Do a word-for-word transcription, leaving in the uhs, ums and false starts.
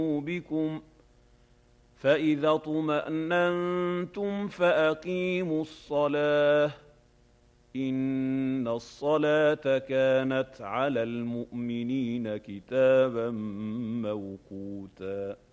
بكم فإذا اطمأننتم فأقيموا الصلاة إن الصلاة كانت على المؤمنين كتابا موقوتا